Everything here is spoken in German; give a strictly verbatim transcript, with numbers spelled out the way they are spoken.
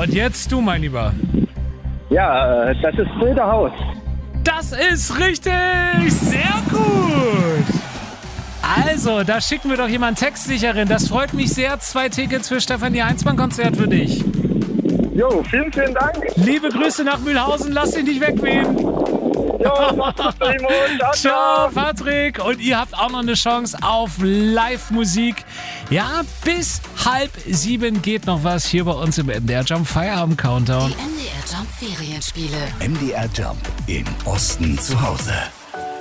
Und jetzt du, mein Lieber. Ja, äh, das ist Brüderhaus. Das ist richtig! Sehr gut! Also, da schicken wir doch jemanden textsicherin. Das freut mich sehr. Zwei Tickets für Stefanie Heinzmann-Konzert für dich. Jo, vielen, vielen Dank. Liebe Grüße nach Mühlhausen. Lass dich nicht wegwehen. Jo, mach's gut, Primo. Ciao, Ciao, ciao. Patrick. Und ihr habt auch noch eine Chance auf Live-Musik. Ja, bis halb sieben geht noch was hier bei uns im M D R Jump Feierabend Countdown. Die M D R Jump Ferienspiele. M D R Jump im Osten zu Hause.